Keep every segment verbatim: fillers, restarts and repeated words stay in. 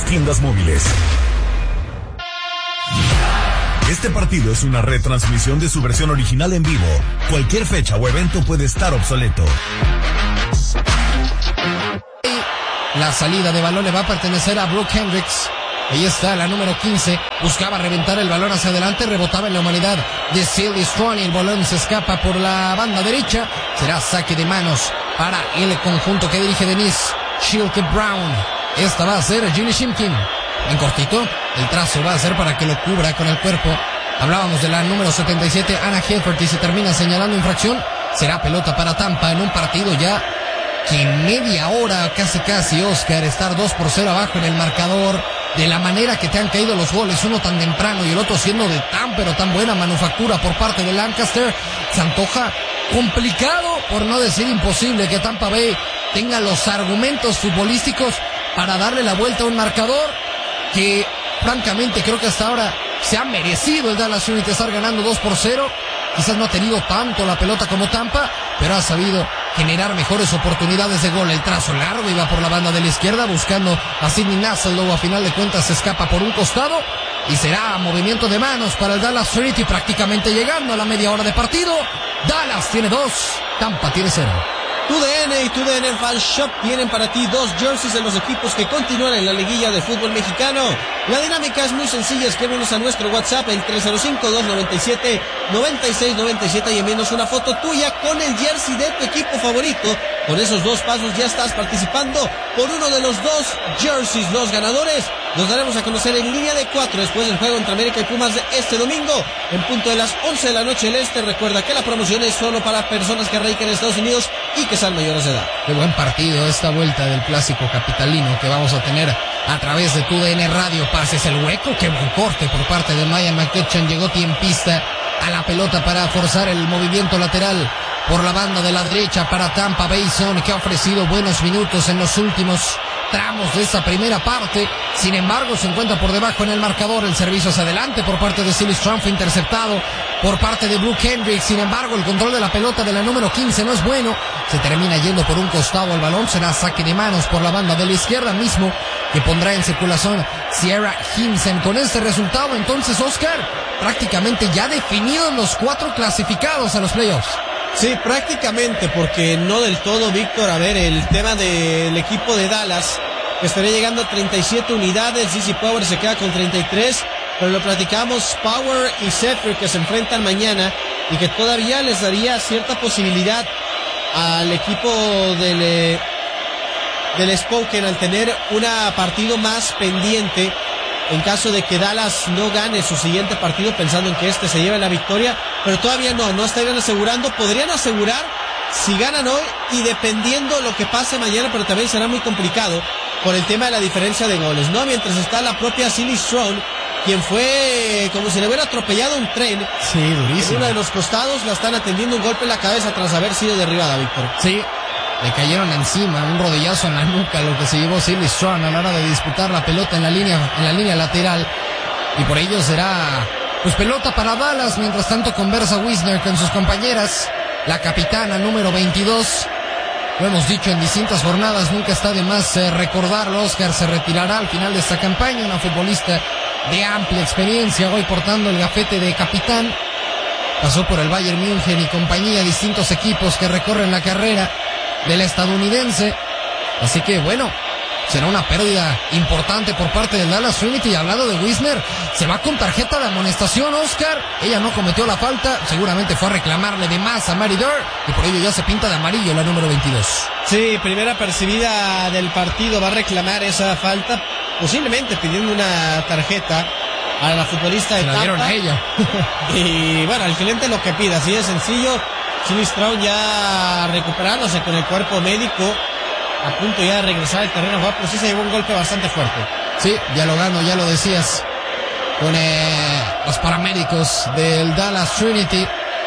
tiendas móviles. Este partido es una retransmisión de su versión original en vivo. Cualquier fecha o evento puede estar obsoleto. La salida de balón le va a pertenecer a Brooke Hendricks. Ahí está la número quince. Buscaba reventar el balón hacia adelante. Rebotaba en la humanidad de Silly Strong. Y el balón se escapa por la banda derecha. Será saque de manos para el conjunto que dirige Denise Shilke Brown. Esta va a ser Ginny Shimkin. En cortito, el trazo va a ser para que lo cubra con el cuerpo. Hablábamos de la número setenta y siete, Anna Hefferty, se termina señalando infracción. Será pelota para Tampa en un partido ya que en media hora, casi casi, Oscar, estar dos por cero abajo en el marcador. De la manera que te han caído los goles, uno tan temprano y el otro siendo de tan pero tan buena manufactura por parte de Lancaster, se antoja complicado, por no decir imposible, que Tampa Bay tenga los argumentos futbolísticos para darle la vuelta a un marcador que francamente creo que hasta ahora se ha merecido el Dallas Unity estar ganando dos por cero. Quizás no ha tenido tanto la pelota como Tampa, pero ha sabido generar mejores oportunidades de gol. El trazo largo iba por la banda de la izquierda buscando a Sidney Nassel, luego a final de cuentas se escapa por un costado y será movimiento de manos para el Dallas Unity, prácticamente llegando a la media hora de partido. Dallas tiene dos, Tampa tiene cero. Tu D N y Tu D N Fan Shop tienen para ti dos jerseys de los equipos que continúan en la liguilla de fútbol mexicano. La dinámica es muy sencilla, escríbenos a nuestro WhatsApp el tres cero cinco, dos nueve siete, nueve seis nueve siete y envíenos una foto tuya con el jersey de tu equipo favorito. Con esos dos pasos ya estás participando por uno de los dos jerseys. Los ganadores los daremos a conocer en línea de cuatro después del juego entre América y Pumas de este domingo en punto de las once de la noche del este. Recuerda que la promoción es solo para personas que radican en Estados Unidos y que sean mayores de edad. Qué buen partido esta vuelta del clásico capitalino que vamos a tener a través de Tu D N Radio. Pases el hueco, qué buen corte por parte de Maya McCutcheon. Llegó tiempista a la pelota para forzar el movimiento lateral por la banda de la derecha para Tampa Bay Zone, que ha ofrecido buenos minutos en los últimos tramos de esa primera parte. Sin embargo, se encuentra por debajo en el marcador. El servicio hacia adelante por parte de Silly Strong fue interceptado por parte de Brooke Hendricks. Sin embargo, el control de la pelota de la número quince no es bueno. Se termina yendo por un costado el balón. Será saque de manos por la banda de la izquierda mismo, que pondrá en circulación Sierra Hinsen. Con este resultado, entonces, Oscar, prácticamente ya definidos los cuatro clasificados a los playoffs. Sí, prácticamente, porque no del todo, Víctor. A ver, el tema del equipo de Dallas, que estaría llegando a treinta y siete unidades, D C Power se queda con treinta y tres, pero lo platicamos, Power y Cedric que se enfrentan mañana y que todavía les daría cierta posibilidad al equipo del, eh, del Spokane al tener un partido más pendiente en caso de que Dallas no gane su siguiente partido, pensando en que este se lleve la victoria, pero todavía no, no estarían asegurando. Podrían asegurar si ganan hoy y dependiendo lo que pase mañana, pero también será muy complicado por el tema de la diferencia de goles, ¿no? Mientras está la propia Silly Strong, quien fue como si le hubiera atropellado un tren. Sí, durísimo. En uno de los costados la están atendiendo un golpe en la cabeza tras haber sido derribada, Víctor. Sí, le cayeron encima, un rodillazo en la nuca, lo que se llevó Silly Strong a la hora de disputar la pelota en la línea, en la línea lateral. Y por ello será, pues, pelota para Dallas. Mientras tanto conversa Wisner con sus compañeras. La capitana número veintidós, lo hemos dicho en distintas jornadas, nunca está de más eh, recordarlo. Oscar se retirará al final de esta campaña, una futbolista de amplia experiencia, hoy portando el gafete de capitán. Pasó por el Bayern München y compañía, distintos equipos que recorren la carrera de la estadounidense. Así que bueno, será una pérdida importante por parte del Dallas Unity. Y hablando de Wisner, se va con tarjeta de amonestación, Oscar. Ella no cometió la falta, seguramente fue a reclamarle de más a Mary Durr, y por ello ya se pinta de amarillo la número veintidós. Sí, primera percibida del partido, va a reclamar esa falta, posiblemente pidiendo una tarjeta a la futbolista de Tampa. La dieron a ella. Y bueno, al cliente lo que pida, así de sencillo. Silly Strong ya recuperándose con el cuerpo médico, a punto ya de regresar al terreno, pero sí se llevó un golpe bastante fuerte. Sí, dialogando, ya lo decías, con eh, los paramédicos del Dallas Trinity.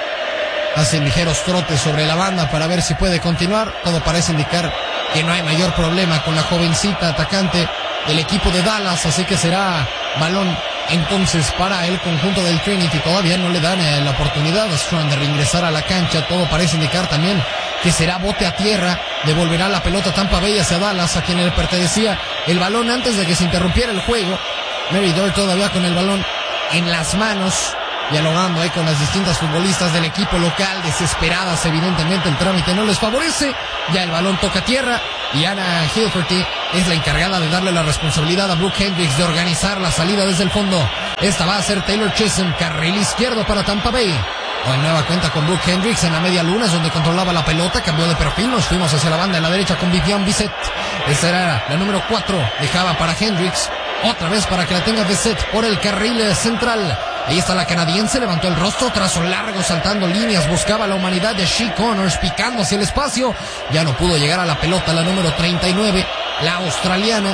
Hacen ligeros trotes sobre la banda para ver si puede continuar. Todo parece indicar que no hay mayor problema con la jovencita atacante del equipo de Dallas, así que será balón entonces para el conjunto del Trinity. Todavía no le dan eh, la oportunidad a Strong de reingresar a la cancha. Todo parece indicar también que será bote a tierra. Devolverá la pelota Tampa Bay hacia Dallas, a quien le pertenecía el balón antes de que se interrumpiera el juego. Meridor todavía con el balón en las manos, dialogando ahí con las distintas futbolistas del equipo local, desesperadas. Evidentemente el trámite no les favorece. Ya el balón toca tierra y Anna Hilferty es la encargada de darle la responsabilidad a Brooke Hendricks de organizar la salida desde el fondo. Esta va a ser Taylor Chisholm, carril izquierdo para Tampa Bay. Hoy nueva cuenta con Brooke Hendricks en la media luna, es donde controlaba la pelota, cambió de perfil, nos fuimos hacia la banda de la derecha con Vivian Bissett. Esa era la número cuatro, dejaba para Hendricks, otra vez para que la tenga Bissett por el carril central. Ahí está la canadiense, levantó el rostro, trazo largo, saltando líneas, buscaba la humanidad de She Connors, picando hacia el espacio. Ya no pudo llegar a la pelota la número treinta y nueve, la australiana.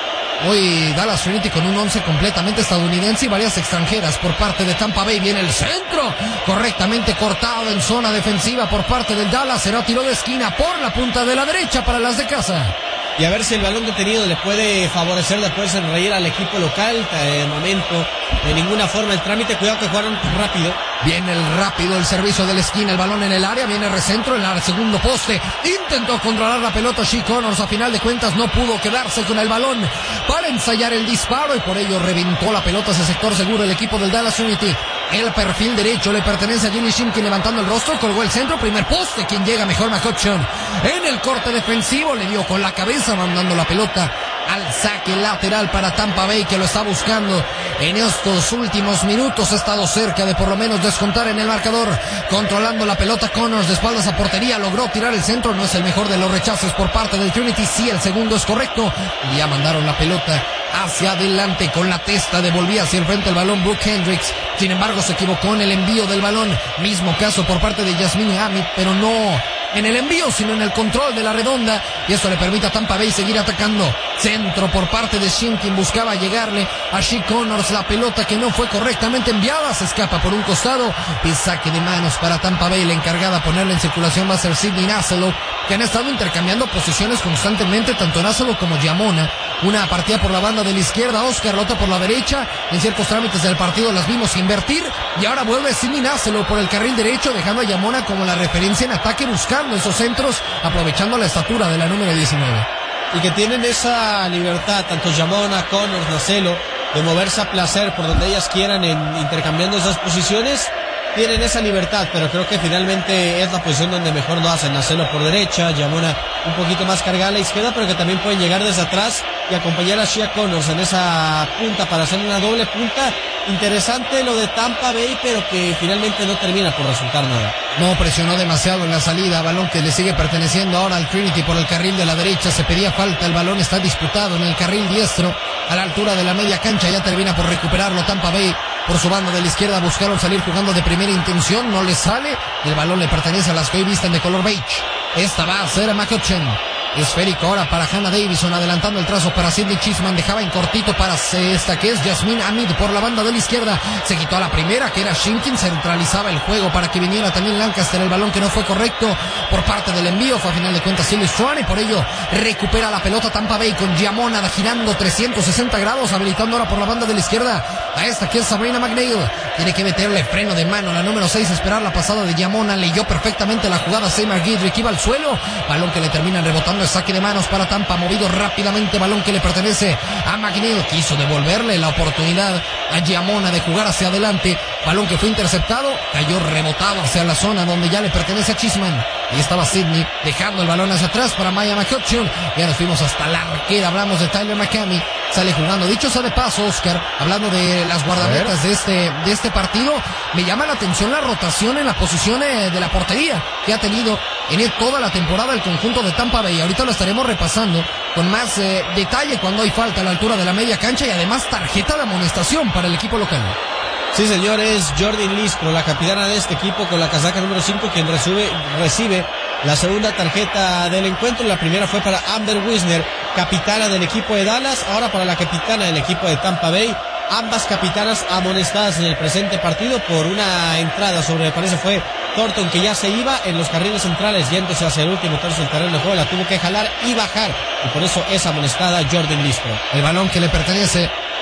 Hoy Dallas Trinity con un once completamente estadounidense y varias extranjeras por parte de Tampa Bay. Viene el centro, correctamente cortado en zona defensiva por parte del Dallas. Será tiro de esquina por la punta de la derecha para las de casa. Y a ver si el balón detenido le puede favorecer, le puede sonreír al equipo local. De momento, de ninguna forma el trámite. Cuidado que jugaron rápido. Viene el rápido, el servicio de la esquina, el balón en el área, viene recentro en el segundo poste. Intentó controlar la pelota She Connors, a final de cuentas no pudo quedarse con el balón para ensayar el disparo y por ello reventó la pelota hacia sector seguro el equipo del Dallas Trinity. El perfil derecho le pertenece a Jenny Shimkin levantando el rostro, colgó el centro, primer poste, quien llega mejor McCutcheon. En el corte defensivo le dio con la cabeza mandando la pelota al saque lateral para Tampa Bay, que lo está buscando en estos últimos minutos. Ha estado cerca de por lo menos descontar en el marcador, controlando la pelota. Connors de espaldas a portería, logró tirar el centro, no es el mejor de los rechaces por parte del Trinity, sí el segundo es correcto, y ya mandaron la pelota hacia adelante con la testa, devolvía hacia el frente el balón Brooke Hendricks, sin embargo se equivocó en el envío del balón, mismo caso por parte de Jasmine Hamid, pero no en el envío, sino en el control de la redonda, y eso le permite a Tampa Bay seguir atacando. Centro por parte de Shimkin, buscaba llegarle a She Connors, la pelota que no fue correctamente enviada, se escapa por un costado, y saque de manos para Tampa Bay. La encargada a ponerla en circulación va a ser Sydney Nasselo, que han estado intercambiando posiciones constantemente, tanto Nasselo como Giamona. Una partida por la banda de la izquierda, Oscar, la otra por la derecha. En ciertos trámites del partido las vimos invertir, y ahora vuelve Sydney Nasselo por el carril derecho, dejando a Giamona como la referencia en ataque, buscando esos centros, aprovechando la estatura de la número diecinueve. Y que tienen esa libertad, tanto Giamona, Connors, Nasselo, de moverse a placer por donde ellas quieran, en intercambiando esas posiciones. Tienen esa libertad, pero creo que finalmente es la posición donde mejor lo hacen. Nasselo por derecha, Giamona un poquito más cargada a la izquierda, pero que también pueden llegar desde atrás y acompañar a Shea Connors en esa punta para hacer una doble punta. Interesante lo de Tampa Bay, pero que finalmente no termina por resultar nada. No presionó demasiado en la salida, balón que le sigue perteneciendo ahora al Trinity por el carril de la derecha. Se pedía falta, el balón está disputado en el carril diestro a la altura de la media cancha, ya termina por recuperarlo Tampa Bay. Por su banda de la izquierda buscaron salir jugando de primera intención, no les sale, el balón le pertenece a las que hoy visten de color beige. Esta va a ser a McCutcheon. Esférico ahora para Hannah Davison, adelantando el trazo para Sydney Chisholm, dejaba en cortito para esta que es Jasmine Hamid por la banda de la izquierda, se quitó a la primera que era Shimkin, centralizaba el juego para que viniera también Lancaster, el balón que no fue correcto por parte del envío, fue a final de cuentas Silly Strong, y por ello recupera la pelota Tampa Bay con Giamona girando trescientos sesenta grados, habilitando ahora por la banda de la izquierda a esta que es Sabrina McNeil, tiene que meterle freno de mano, la número seis, esperar la pasada de Giamona, leyó perfectamente la jugada Seymour Gidrick, iba al suelo, balón que le terminan rebotando, saque de manos para Tampa, movido rápidamente, balón que le pertenece a McNeil, quiso devolverle la oportunidad a Giamona de jugar hacia adelante, balón que fue interceptado, cayó rebotado hacia la zona donde ya le pertenece a Chisholm, y estaba Sydney dejando el balón hacia atrás para Maya McCutcheon, ya nos fuimos hasta la arquera, hablamos de Tyler McCamey, sale jugando, dicho sea de paso Oscar, hablando de las guardametas de este, de este partido, me llama la atención la rotación en las posiciones de la portería que ha tenido en toda la temporada el conjunto de Tampa Bay. Ahorita lo estaremos repasando con más eh, detalle cuando hay falta a la altura de la media cancha y además tarjeta de amonestación para el equipo local. Sí, señores, Jordan Listro, la capitana de este equipo con la casaca número cinco, quien recibe, recibe la segunda tarjeta del encuentro. La primera fue para Amber Wisner, capitana del equipo de Dallas, ahora para la capitana del equipo de Tampa Bay. Ambas capitanas amonestadas en el presente partido por una entrada sobre, me parece fue Thornton, que ya se iba en los carriles centrales, yéndose hacia el último tercio del terreno de juego, la tuvo que jalar y bajar, y por eso es amonestada Jordan Listro. El balón que le pertenece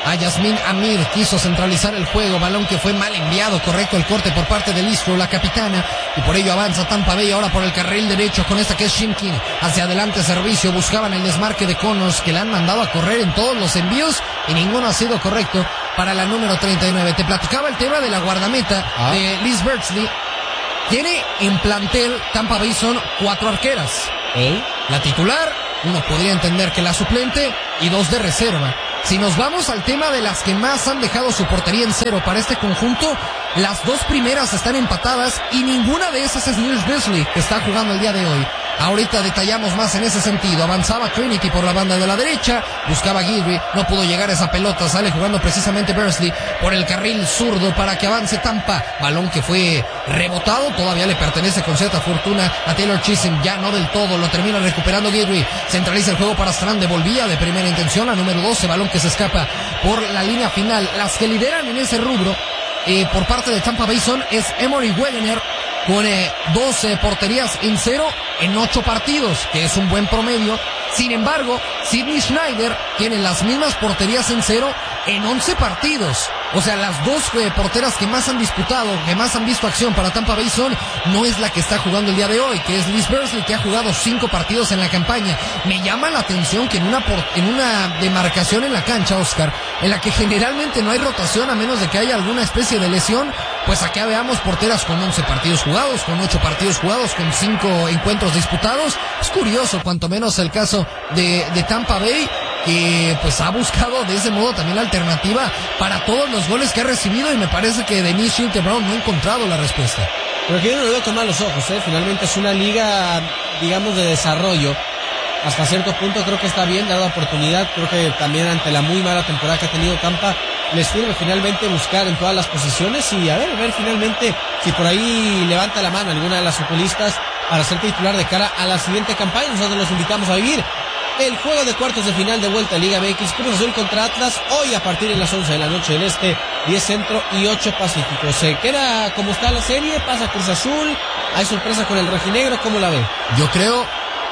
a Yasmín Amir, quiso centralizar el juego, balón que fue mal enviado, correcto el corte por parte de Listro, la capitana, y por ello avanza Tampa Bay ahora por el carril derecho con esta que es Shimkin, hacia adelante servicio, buscaban el desmarque de Connors que le han mandado a correr en todos los envíos y ninguno ha sido correcto para la número treinta y nueve. Te platicaba el tema de la guardameta ah. de Liz Beardsley. Tiene en plantel Tampa Bay son cuatro arqueras, ¿eh? La titular, uno podría entender que la suplente y dos de reserva. Si nos vamos al tema de las que más han dejado su portería en cero para este conjunto, las dos primeras están empatadas y ninguna de esas es Liz Beardsley, que está jugando el día de hoy. Ahorita detallamos más en ese sentido. Avanzaba Trinity por la banda de la derecha, buscaba Guidry, no pudo llegar a esa pelota, sale jugando precisamente Beardsley por el carril zurdo para que avance Tampa. Balón que fue rebotado, todavía le pertenece con cierta fortuna a Taylor Chisholm, ya no del todo, lo termina recuperando Guidry. Centraliza el juego para Strand, devolvía de primera intención la número doce, balón que se escapa por la línea final. Las que lideran en ese rubro eh, por parte de Tampa Bay son es Emory Wegener con eh, doce porterías en cero en ocho partidos, que es un buen promedio. Sin embargo, Sidney Schneider tiene las mismas porterías en cero en once partidos. O sea, las dos eh, porteras que más han disputado, que más han visto acción para Tampa Bay son, no es la que está jugando el día de hoy, que es Liz Beardsley, que ha jugado cinco partidos en la campaña. Me llama la atención que en una, por, en una demarcación en la cancha, Oscar, en la que generalmente no hay rotación a menos de que haya alguna especie de lesión, pues acá veamos porteras con once partidos jugados, con ocho partidos jugados, con cinco encuentros disputados. Es curioso, cuanto menos el caso de, de Tampa Bay, que pues ha buscado de ese modo también la alternativa para todos los goles que ha recibido, y me parece que Denise Schilte-Brown no ha encontrado la respuesta. Pero que yo no lo veo con malos ojos, ¿eh? Finalmente es una liga, digamos, de desarrollo. Hasta cierto punto creo que está bien, dada oportunidad. Creo que también ante la muy mala temporada que ha tenido Tampa, les sirve finalmente buscar en todas las posiciones y a ver, a ver finalmente si por ahí levanta la mano alguna de las futbolistas para ser titular de cara a la siguiente campaña. Nosotros los invitamos a vivir el juego de cuartos de final de vuelta a Liga M X, Cruz Azul contra Atlas, hoy a partir de las once de la noche del Este, diez Centro y ocho Pacífico. Se queda como está la serie, pasa Cruz Azul, hay sorpresa con el rojinegro, ¿cómo la ve? Yo creo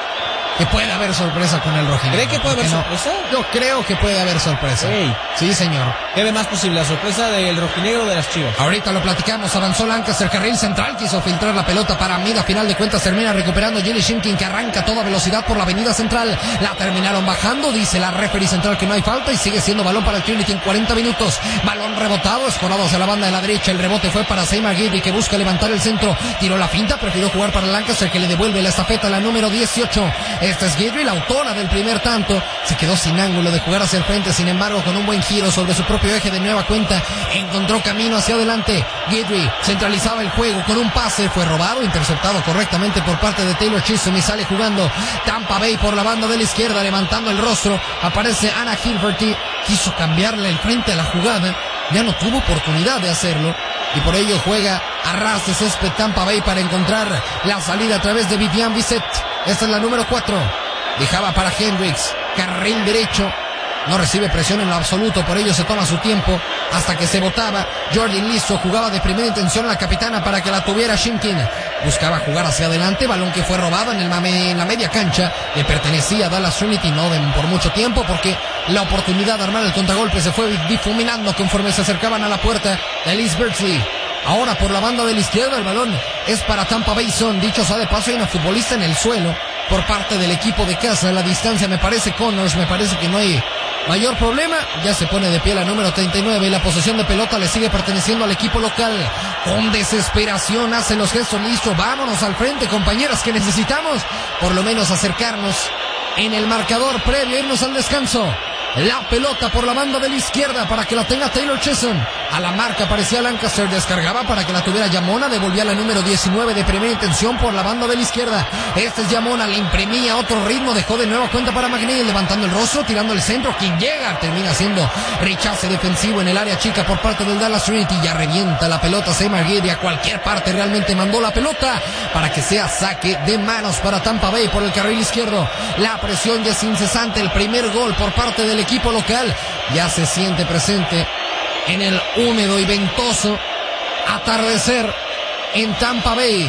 que puede haber sorpresa con el rojinegro. ¿Cree que puede haber no? sorpresa? Yo creo que puede haber sorpresa. Hey. Sí, señor. ¿Qué ve más posible, la sorpresa del rojinegro o de las Chivas? Ahorita lo platicamos. Avanzó Lancaster, carril central, quiso filtrar la pelota para Mida. A final de cuentas termina recuperando Jenny Shimkin, que arranca a toda velocidad por la avenida central. La terminaron bajando, dice la referee central que no hay falta, y sigue siendo balón para el Trinity en cuarenta minutos. Balón rebotado, escorado hacia la banda de la derecha. El rebote fue para Seymour Guidry, que busca levantar el centro. Tiró la finta, prefirió jugar para Lancaster, que le devuelve la estafeta a la número dieciocho. Esta es Guidry, la autora del primer tanto. Se quedó sin ángulo de jugar hacia el frente, sin embargo, con un buen giro sobre su propio eje de nueva cuenta, encontró camino hacia adelante. Guidry centralizaba el juego con un pase, fue robado, interceptado correctamente por parte de Taylor Chisholm, y sale jugando Tampa Bay por la banda de la izquierda, levantando el rostro. Aparece Anna Hilferty, quiso cambiarle el frente a la jugada, ya no tuvo oportunidad de hacerlo, y por ello juega a ras de césped Tampa Bay para encontrar la salida a través de Vivian Bisset. Esta es la número cuatro. Dejaba para Hendricks, carril derecho. No recibe presión en lo absoluto, por ello se toma su tiempo hasta que se botaba. Jordan Listro jugaba de primera intención la capitana para que la tuviera Shimkin. Buscaba jugar hacia adelante, balón que fue robado en, el mame, en la media cancha. Le pertenecía a Dallas Trinity, no de, por mucho tiempo, porque la oportunidad de armar el contragolpe se fue difuminando conforme se acercaban a la puerta de Liz Beardsley. Ahora por la banda de la izquierda el balón es para Tampa Bay Sun. Dicho sea de paso, hay una futbolista en el suelo por parte del equipo de casa. A la distancia me parece Connors, me parece que no hay mayor problema. Ya se pone de pie la número treinta y nueve y la posesión de pelota le sigue perteneciendo al equipo local. Con desesperación hacen los gestos. Listo, vámonos al frente, compañeras, que necesitamos por lo menos acercarnos en el marcador previo, irnos al descanso. La pelota por la banda de la izquierda para que la tenga Taylor Chisholm. A la marca aparecía Lancaster, descargaba para que la tuviera Yamona, devolvía la número diecinueve de primera intención por la banda de la izquierda. Este es Yamona, le imprimía otro ritmo, dejó de nueva cuenta para McNeil, levantando el rostro, tirando el centro. Quien llega termina siendo rechace defensivo en el área chica por parte del Dallas Trinity. Ya revienta la pelota Seymour Guidry a cualquier parte, realmente mandó la pelota para que sea saque de manos para Tampa Bay por el carril izquierdo. La presión ya es incesante, el primer gol por parte del equipo local ya se siente presente en el húmedo y ventoso atardecer en Tampa Bay.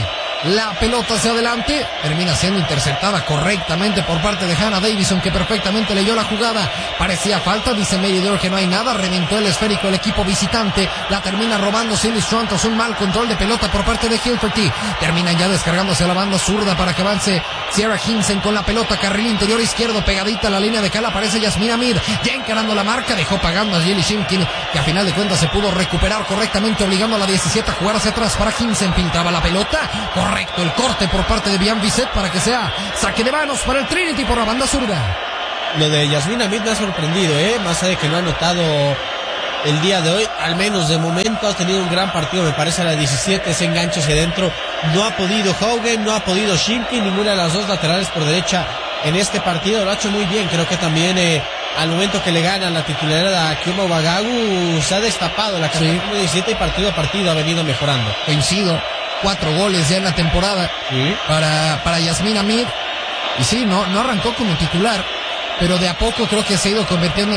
la pelota hacia adelante, termina siendo interceptada correctamente por parte de Hannah Davison, que perfectamente leyó la jugada. Parecía falta, dice Meridor que no hay nada, reventó el esférico el equipo visitante, la termina robando Silly Strong tras un mal control de pelota por parte de Hilferty. Terminan ya descargándose a la banda zurda para que avance Sierra Hinsen con la pelota, carril interior izquierdo, pegadita a la línea de cal, aparece Yasmina Mir, ya encarando la marca, dejó pagando a Jelly Shimkin, que a final de cuentas se pudo recuperar correctamente, obligando a la diecisiete a jugar hacia atrás para Hinsen. Pintaba la pelota, correcto el corte por parte de Bian Bisset para que sea saque de manos para el Trinity por la banda zurda. Lo de Yasmina Mir me ha sorprendido, eh, más allá de que no ha anotado el día de hoy, al menos de momento ha tenido un gran partido, me parece a la diecisiete, ese enganche hacia adentro, no ha podido Haugen, no ha podido Shimkin, ninguna de las dos laterales por derecha en este partido, lo ha hecho muy bien. Creo que también eh, al momento que le gana la titularidad a Kyoma Wagagu se ha destapado la categoría sí. diecisiete y partido a partido ha venido mejorando. Coincido, cuatro goles ya en la temporada ¿Sí? para, para Yasmina Mir, y sí, no, no arrancó como titular, pero de a poco creo que se ha ido convirtiendo